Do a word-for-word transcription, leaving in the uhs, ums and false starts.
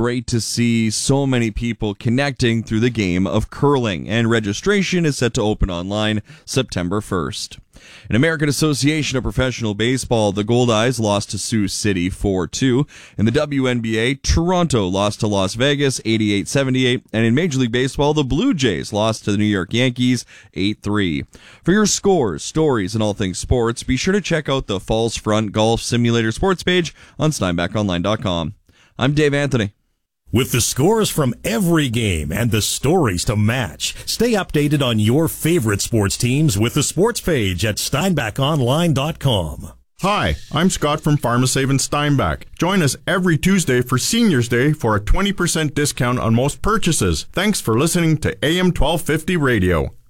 great to see so many people connecting through the game of curling, and registration is set to open online September first. In American Association of Professional Baseball, the Goldeyes lost to Sioux City four two. In the W N B A, Toronto lost to Las Vegas eighty-eight seventy-eight. And in Major League Baseball, the Blue Jays lost to the New York Yankees eight three. For your scores, stories, and all things sports, be sure to check out the Falls Front Golf Simulator sports page on Steinbach Online dot com. I'm Dave Anthony. With the scores from every game and the stories to match, stay updated on your favorite sports teams with the sports page at Steinbach Online dot com. Hi, I'm Scott from PharmaSave in Steinbach. Join us every Tuesday for Seniors Day for a twenty percent discount on most purchases. Thanks for listening to A M twelve fifty Radio.